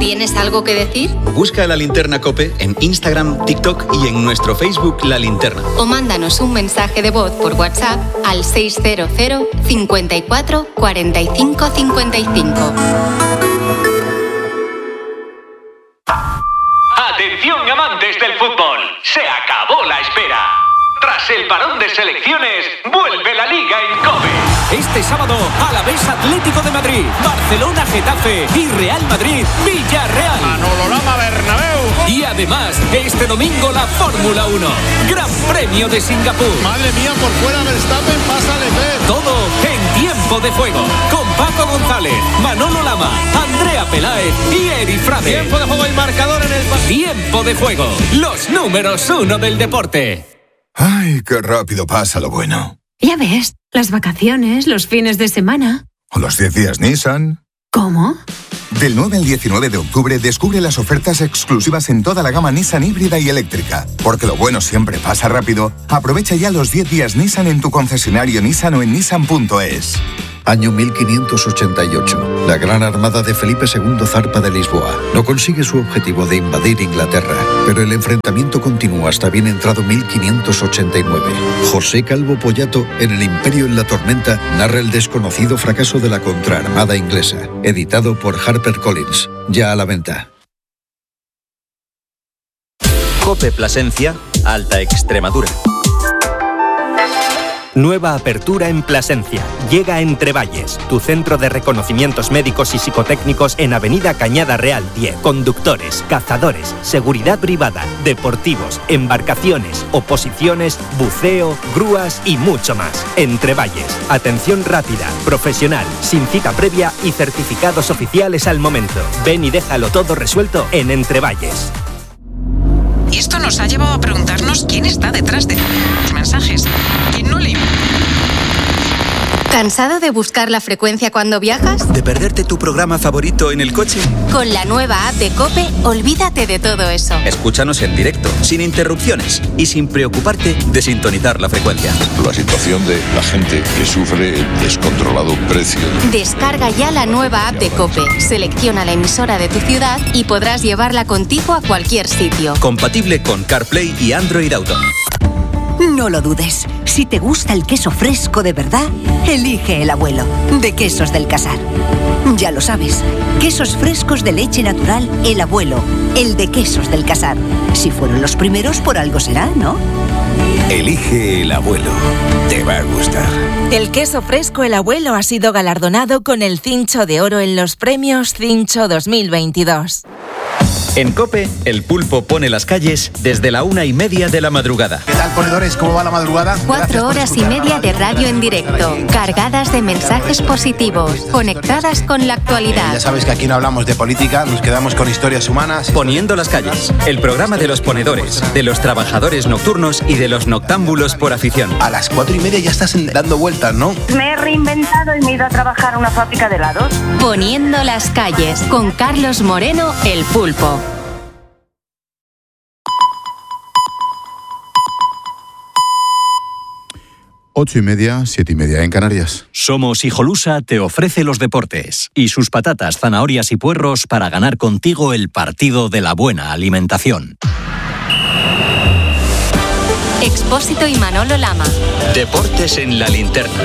¿Tienes algo que decir? Busca La Linterna COPE en Instagram, TikTok y en nuestro Facebook La Linterna. O mándanos un mensaje de voz por WhatsApp al 600 54 45 55. Atención, amantes del fútbol, se acabó la espera. Tras el parón de selecciones, vuelve la Liga en COPE. Este sábado, Alavés Atlético de Madrid, Barcelona Getafe y Real Madrid Villarreal. Manolo Lama Bernabéu. Y además, este domingo la Fórmula 1, Gran Premio de Singapur. Madre mía, por fuera Verstappen, pasa Leclerc. Todo en Tiempo de Juego, con Paco González, Manolo Lama, Andrea Peláez y Eri Frade. Tiempo de juego y marcador en el... Tiempo de Juego, los números 1 del deporte. Ay, qué rápido pasa lo bueno. Ya ves, las vacaciones, los fines de semana. O los 10 días Nissan. ¿Cómo? Del 9 al 19 de octubre descubre las ofertas exclusivas en toda la gama Nissan híbrida y eléctrica. Porque lo bueno siempre pasa rápido. Aprovecha ya los 10 días Nissan en tu concesionario Nissan o en nissan.es. Año 1588. La gran armada de Felipe II zarpa de Lisboa. No consigue su objetivo de invadir Inglaterra, pero el enfrentamiento continúa hasta bien entrado 1589. José Calvo Pollato, en El Imperio en la Tormenta, narra el desconocido fracaso de la contraarmada inglesa. Editado por HarperCollins. Ya a la venta. COPE Plasencia, Alta Extremadura. Nueva apertura en Plasencia. Llega a Entrevalles, tu centro de reconocimientos médicos y psicotécnicos en Avenida Cañada Real 10. Conductores, cazadores, seguridad privada, deportivos, embarcaciones, oposiciones, buceo, grúas y mucho más. Entrevalles. Atención rápida, profesional, sin cita previa y certificados oficiales al momento. Ven y déjalo todo resuelto en Entrevalles. Y esto nos ha llevado a preguntarnos quién está detrás de los mensajes. ¿Quién no le... ¿Cansado de buscar la frecuencia cuando viajas? ¿De perderte tu programa favorito en el coche? Con la nueva app de COPE, olvídate de todo eso. Escúchanos en directo, sin interrupciones y sin preocuparte de sintonizar la frecuencia. La situación de la gente que sufre el descontrolado precio. Descarga ya la nueva app de COPE, selecciona la emisora de tu ciudad y podrás llevarla contigo a cualquier sitio. Compatible con CarPlay y Android Auto. No lo dudes. Si te gusta el queso fresco de verdad, elige El Abuelo, de Quesos del Casar. Ya lo sabes, quesos frescos de leche natural El Abuelo, el de Quesos del Casar. Si fueron los primeros, por algo será, ¿no? Elige El Abuelo. Te va a gustar. El queso fresco El Abuelo ha sido galardonado con el Cincho de Oro en los premios Cincho 2022. En COPE, el pulpo pone las calles desde la 1:30 de la madrugada. ¿Qué tal, ponedores? ¿Cómo va la madrugada? 4 horas y media de radio en directo, cargadas de mensajes positivos, conectadas con la actualidad. Ya sabes que aquí no hablamos de política, nos quedamos con historias humanas. Poniendo las calles, el programa de los ponedores, de los trabajadores nocturnos y de los noctámbulos por afición. A las 4:30 ya estás dando vueltas, ¿no? Me he reinventado y me he ido a trabajar a una fábrica de helados. Poniendo las calles, con Carlos Moreno, el pulpo. Ocho y media, 7:30 en Canarias. Somos Hijolusa te ofrece los deportes y sus patatas, zanahorias y puerros para ganar contigo el partido de la buena alimentación. Expósito y Manolo Lama. Deportes en La Linterna.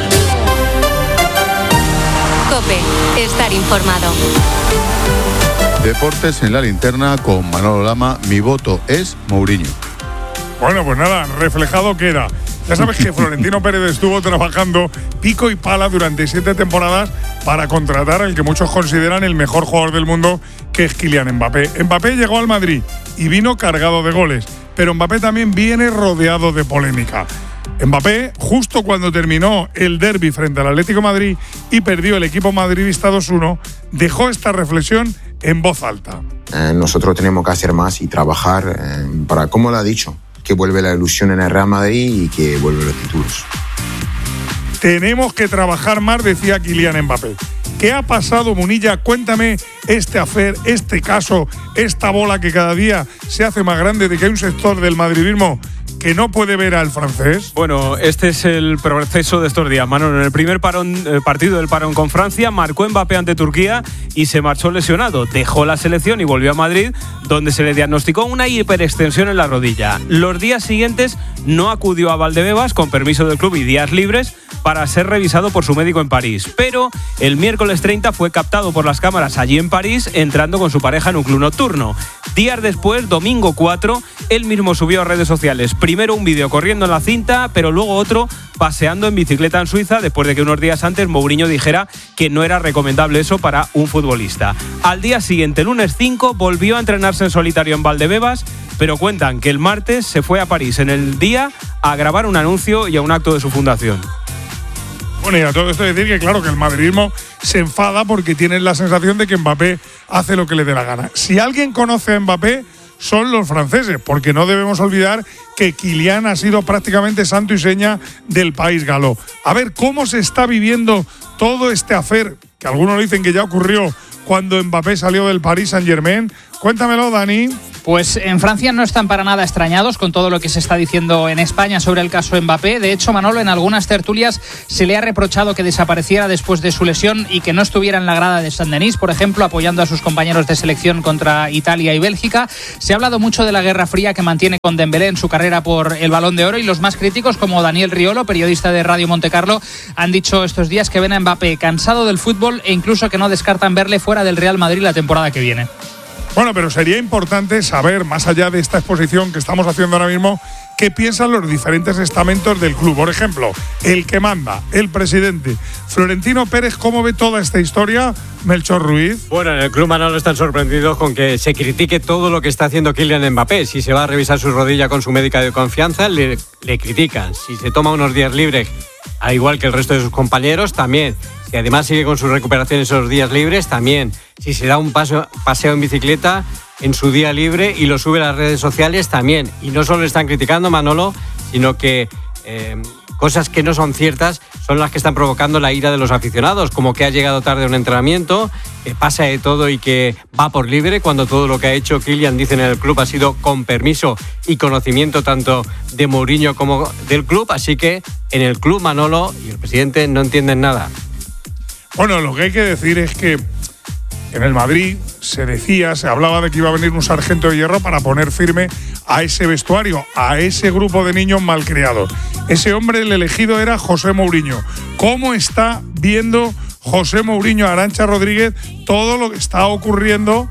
COPE, estar informado. Deportes en La Linterna con Manolo Lama. Mi voto es Mourinho. Bueno, pues nada, reflejado queda. Ya sabes que Florentino Pérez estuvo trabajando pico y pala durante 7 temporadas para contratar al que muchos consideran el mejor jugador del mundo, que es Kylian Mbappé. Mbappé llegó al Madrid y vino cargado de goles, pero Mbappé también viene rodeado de polémica. Mbappé, justo cuando terminó el derbi frente al Atlético de Madrid y perdió el equipo madridista 2-1, dejó esta reflexión en voz alta. Nosotros tenemos que hacer más y trabajar para, como lo ha dicho, que vuelve la ilusión en el Real Madrid y que vuelven los títulos. Tenemos que trabajar más, decía Kylian Mbappé. ¿Qué ha pasado, Munilla? Cuéntame este affair, este caso, esta bola que cada día se hace más grande, de que hay un sector del madridismo que no puede ver al francés? Bueno, este es el proceso de estos días, Manolo. En el primer partido del parón con Francia, marcó Mbappé ante Turquía y se marchó lesionado. Dejó la selección y volvió a Madrid, donde se le diagnosticó una hiperextensión en la rodilla. Los días siguientes no acudió a Valdebebas, con permiso del club y días libres, para ser revisado por su médico en París. Pero el miércoles 30 fue captado por las cámaras allí en París, entrando con su pareja en un club nocturno. Días después, domingo 4, él mismo subió a redes sociales primero un vídeo corriendo en la cinta, pero luego otro paseando en bicicleta en Suiza, después de que unos días antes Mourinho dijera que no era recomendable eso para un futbolista. Al día siguiente, lunes 5, volvió a entrenarse en solitario en Valdebebas, pero cuentan que el martes se fue a París en el día a grabar un anuncio y a un acto de su fundación. Bueno, y a todo esto decir que claro, que el madridismo se enfada porque tienen la sensación de que Mbappé hace lo que le dé la gana. Si alguien conoce a Mbappé, son los franceses, porque no debemos olvidar que Kylian ha sido prácticamente santo y seña del país galo. A ver, ¿cómo se está viviendo todo este affair? Que algunos dicen que ya ocurrió cuando Mbappé salió del Paris Saint-Germain. Cuéntamelo, Dani. Pues en Francia no están para nada extrañados con todo lo que se está diciendo en España sobre el caso Mbappé. De hecho, Manolo, en algunas tertulias se le ha reprochado que desapareciera después de su lesión y que no estuviera en la grada de Saint-Denis, por ejemplo, apoyando a sus compañeros de selección contra Italia y Bélgica. Se ha hablado mucho de la guerra fría que mantiene con Dembélé en su carrera por el Balón de Oro, y los más críticos, como Daniel Riolo, periodista de Radio Montecarlo, han dicho estos días que ven a Mbappé cansado del fútbol e incluso que no descartan verle fuera del Real Madrid la temporada que viene. Bueno, pero sería importante saber, más allá de esta exposición que estamos haciendo ahora mismo, qué piensan los diferentes estamentos del club. Por ejemplo, el que manda, el presidente, Florentino Pérez. ¿Cómo ve toda esta historia, Melchor Ruiz? Bueno, en el club, Manolo, están sorprendidos con que se critique todo lo que está haciendo Kylian Mbappé. Si se va a revisar su rodilla con su médica de confianza, le critican. Si se toma unos días libres, al igual que el resto de sus compañeros, también. Si además sigue con su recuperación esos días libres, también. Si se da un paseo en bicicleta en su día libre y lo sube a las redes sociales, también. Y no solo están criticando, Manolo, sino que cosas que no son ciertas son las que están provocando la ira de los aficionados, como que ha llegado tarde a un entrenamiento, que pasa de todo y que va por libre, cuando todo lo que ha hecho Kylian, dicen en el club, ha sido con permiso y conocimiento tanto de Mourinho como del club. Así que en el club, Manolo y el presidente no entienden nada. Bueno, lo que hay que decir es que en el Madrid se hablaba de que iba a venir un sargento de hierro para poner firme a ese vestuario, a ese grupo de niños malcriados. Ese hombre, el elegido, era José Mourinho. ¿Cómo está viendo José Mourinho, Arantxa Rodríguez, todo lo que está ocurriendo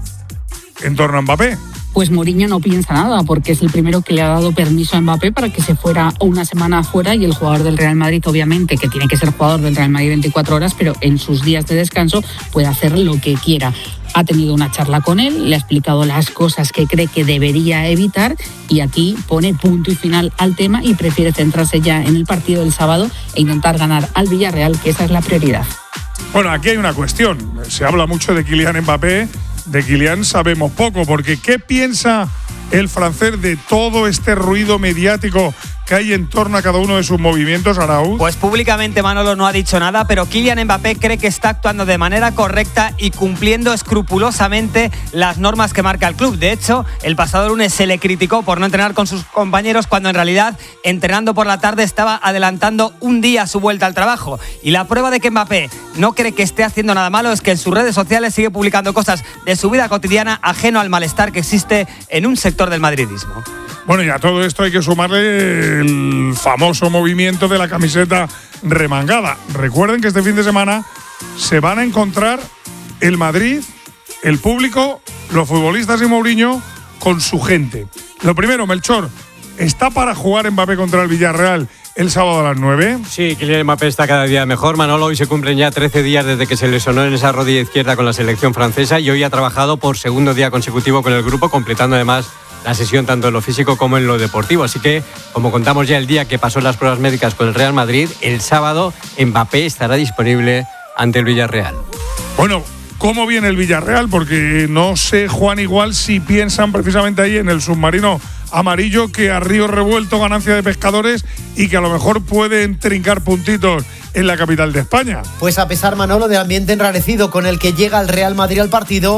en torno a Mbappé? Pues Mourinho no piensa nada, porque es el primero que le ha dado permiso a Mbappé para que se fuera una semana afuera, y el jugador del Real Madrid, obviamente, que tiene que ser jugador del Real Madrid 24 horas, pero en sus días de descanso puede hacer lo que quiera. Ha tenido una charla con él, le ha explicado las cosas que cree que debería evitar, y aquí pone punto y final al tema y prefiere centrarse ya en el partido del sábado e intentar ganar al Villarreal, que esa es la prioridad. Bueno, aquí hay una cuestión. Se habla mucho de Kylian Mbappé. De Kylian sabemos poco, porque ¿qué piensa el francés de todo este ruido mediático que hay en torno a cada uno de sus movimientos, Araúz? Pues públicamente Manolo no ha dicho nada, pero Kylian Mbappé cree que está actuando de manera correcta y cumpliendo escrupulosamente las normas que marca el club. De hecho, el pasado lunes se le criticó por no entrenar con sus compañeros, cuando en realidad, entrenando por la tarde, estaba adelantando un día su vuelta al trabajo. Y la prueba de que Mbappé no cree que esté haciendo nada malo es que en sus redes sociales sigue publicando cosas de su vida cotidiana, ajeno al malestar que existe en un sector del madridismo. Bueno, y a todo esto hay que sumarle el famoso movimiento de la camiseta remangada. Recuerden que este fin de semana se van a encontrar el Madrid, el público, los futbolistas y Mourinho con su gente. Lo primero, Melchor, ¿está para jugar Mbappé contra el Villarreal el sábado a las 9? Sí, Kylian Mbappé está cada día mejor, Manolo. Hoy se cumplen ya 13 días desde que se lesionó en esa rodilla izquierda con la selección francesa, y hoy ha trabajado por segundo día consecutivo con el grupo, completando además la sesión tanto en lo físico como en lo deportivo. Así que, como contamos ya el día que pasó las pruebas médicas con el Real Madrid, el sábado Mbappé estará disponible ante el Villarreal. Bueno, ¿cómo viene el Villarreal? Porque no sé, Juan, igual si piensan precisamente ahí en el submarino amarillo, que a río revuelto, ganancia de pescadores, y que a lo mejor pueden trincar puntitos en la capital de España. Pues a pesar, Manolo, del ambiente enrarecido con el que llega el Real Madrid al partido,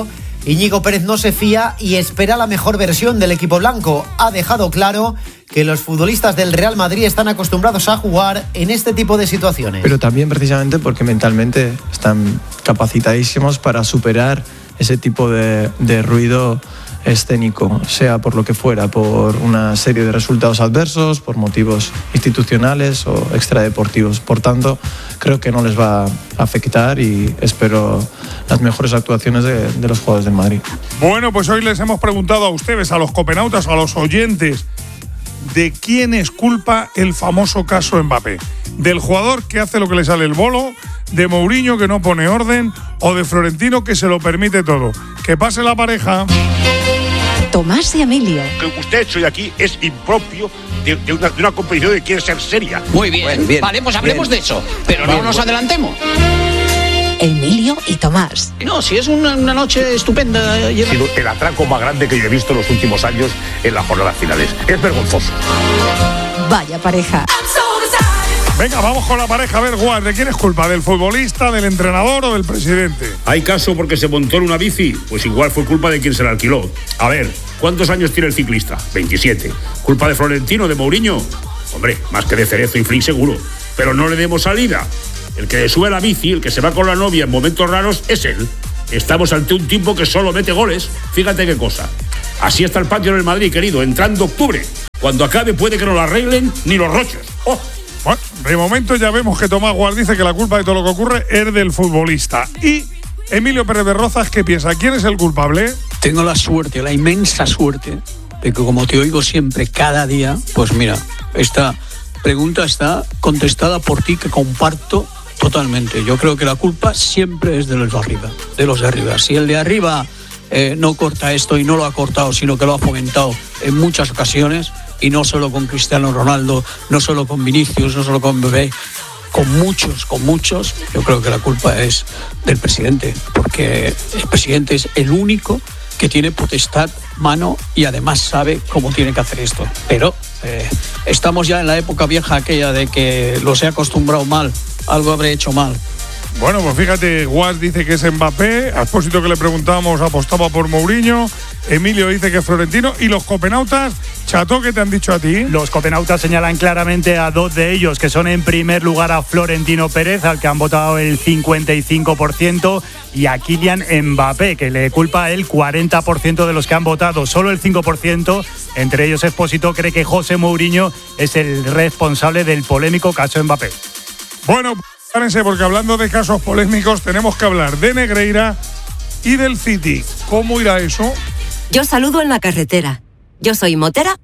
Íñigo Pérez no se fía y espera la mejor versión del equipo blanco. Ha dejado claro que los futbolistas del Real Madrid están acostumbrados a jugar en este tipo de situaciones. Pero también precisamente porque mentalmente están capacitadísimos para superar ese tipo de ruido escénico, sea por lo que fuera, por una serie de resultados adversos, por motivos institucionales o extradeportivos. Por tanto, creo que no les va a afectar y espero las mejores actuaciones de los jugadores del Madrid. Bueno, pues hoy les hemos preguntado a ustedes, a los copenautas, a los oyentes, ¿de quién es culpa el famoso caso Mbappé? ¿Del jugador que hace lo que le sale el bolo? ¿De Mourinho que no pone orden? ¿O de Florentino que se lo permite todo? Que pase la pareja. Tomás y Emilio. Que usted hecho de aquí es impropio de una competición que quiere ser seria. Muy bien, bien, vale, pues hablemos de eso, pero no nos adelantemos. Emilio y Tomás. No, si es una noche estupenda. Ha sido el atraco más grande que yo he visto en los últimos años en las jornadas finales. Es vergonzoso. Vaya pareja. Venga, vamos con la pareja. A ver, Guas, ¿de quién es culpa? ¿Del futbolista, del entrenador o del presidente? ¿Hay caso porque se montó en una bici? Pues igual fue culpa de quien se la alquiló. A ver, ¿cuántos años tiene el ciclista? 27. ¿Culpa de Florentino, de Mourinho? Hombre, más que de Cerezo y Flick seguro. Pero no le demos salida. El que le sube la bici, el que se va con la novia en momentos raros, es él. Estamos ante un tipo que solo mete goles. Fíjate qué cosa. Así está el patio en el Madrid, querido, entrando octubre. Cuando acabe puede que no lo arreglen ni los rochos. ¡Oh! Bueno, de momento ya vemos que Tomás Guas dice que la culpa de todo lo que ocurre es del futbolista. Y Emilio Pérez de Rozas, ¿qué piensa? ¿Quién es el culpable? Tengo la suerte, la inmensa suerte, de que como te oigo siempre, cada día, pues mira, esta pregunta está contestada por ti, que comparto totalmente. Yo creo que la culpa siempre es de los de arriba, Si el de arriba no corta esto y no lo ha cortado, sino que lo ha fomentado en muchas ocasiones, y no solo con Cristiano Ronaldo, no solo con Vinicius, no solo con Mbappé, con muchos, yo creo que la culpa es del presidente, porque el presidente es el único que tiene potestad, mano, y además sabe cómo tiene que hacer esto. Pero estamos ya en la época vieja aquella de que los he acostumbrado mal, algo habré hecho mal. Bueno, pues fíjate, Guas dice que es Mbappé, a Expósito que le preguntábamos apostaba por Mourinho, Emilio dice que es Florentino, y los copenautas, Chato, ¿qué te han dicho a ti? Los copenautas señalan claramente a dos de ellos, que son en primer lugar a Florentino Pérez, al que han votado el 55%, y a Kylian Mbappé, que le culpa el 40% de los que han votado, solo el 5%, entre ellos Expósito, cree que José Mourinho es el responsable del polémico caso Mbappé. Bueno, porque hablando de casos polémicos tenemos que hablar de Negreira y del City. ¿Cómo irá eso? Yo saludo en la carretera. Yo soy motera.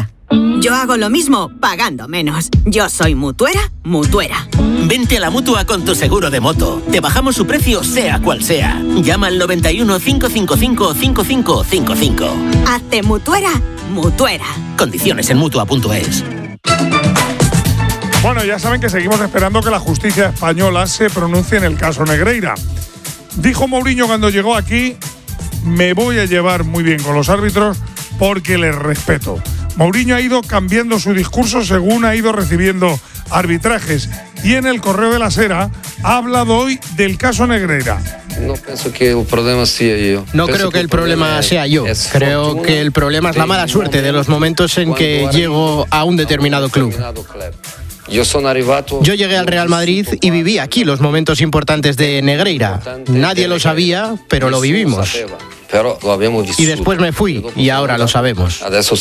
Yo hago lo mismo, pagando menos. Yo soy mutuera. Vente a la Mutua con tu seguro de moto. Te bajamos su precio sea cual sea. Llama al 91 555 5555. Hazte mutuera. Condiciones en Mutua.es. Bueno, ya saben que seguimos esperando que la justicia española se pronuncie en el caso Negreira. Dijo Mourinho cuando llegó aquí: me voy a llevar muy bien con los árbitros porque les respeto. Mourinho ha ido cambiando su discurso según ha ido recibiendo arbitrajes, y en el Correo de la Sera ha hablado hoy del caso Negreira. No pienso que el problema sea yo. No creo que el problema sea yo. Creo que el problema es la mala suerte de los momentos en que llego a un determinado club. Yo llegué al Real Madrid y viví aquí los momentos importantes de Negreira. Nadie lo sabía, pero lo vivimos. Y después me fui y ahora lo sabemos.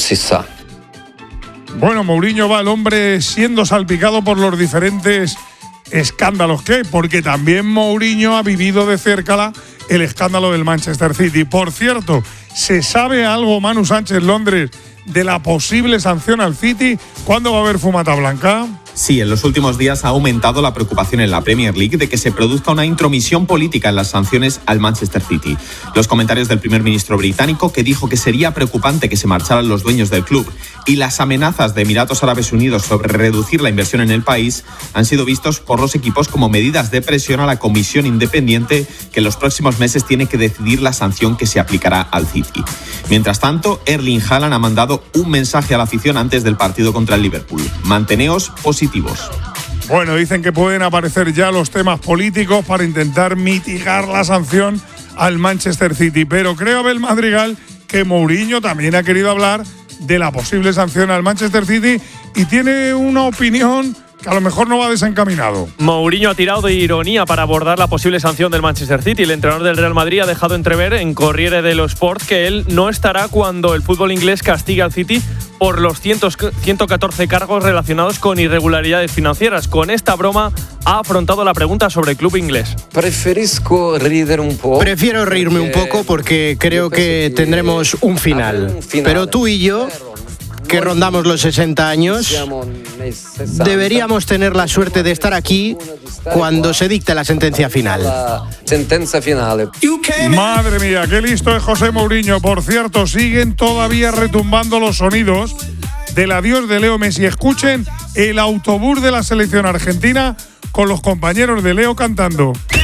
Bueno, Mourinho va al hombre siendo salpicado por los diferentes escándalos que hay, porque también Mourinho ha vivido de cerca el escándalo del Manchester City. Por cierto, ¿se sabe algo, Manu Sánchez, Londres, de la posible sanción al City? ¿Cuándo va a haber fumata blanca? Sí, en los últimos días ha aumentado la preocupación en la Premier League de que se produzca una intromisión política en las sanciones al Manchester City. Los comentarios del primer ministro británico, que dijo que sería preocupante que se marcharan los dueños del club, y las amenazas de Emiratos Árabes Unidos sobre reducir la inversión en el país, han sido vistos por los equipos como medidas de presión a la comisión independiente que en los próximos meses tiene que decidir la sanción que se aplicará al City. Mientras tanto, Erling Haaland ha mandado un mensaje a la afición antes del partido contra el Liverpool: manteneos positivos. Bueno, dicen que pueden aparecer ya los temas políticos para intentar mitigar la sanción al Manchester City. Pero creo, Abel Madrigal, que Mourinho también ha querido hablar de la posible sanción al Manchester City y tiene una opinión que a lo mejor no va desencaminado. Mourinho ha tirado de ironía para abordar la posible sanción del Manchester City. El entrenador del Real Madrid ha dejado entrever en Corriere dello Sport que él no estará cuando el fútbol inglés castigue al City por los 114 cargos relacionados con irregularidades financieras. Con esta broma ha afrontado la pregunta sobre el club inglés. Prefiero reírme un poco porque creo que tendremos un final. Pero tú y yo, que rondamos los 60 años, deberíamos tener la suerte de estar aquí cuando se dicte la sentencia final. Madre mía, qué listo es José Mourinho. Por cierto, siguen todavía retumbando los sonidos del adiós de Leo Messi. Escuchen el autobús de la selección argentina con los compañeros de Leo cantando.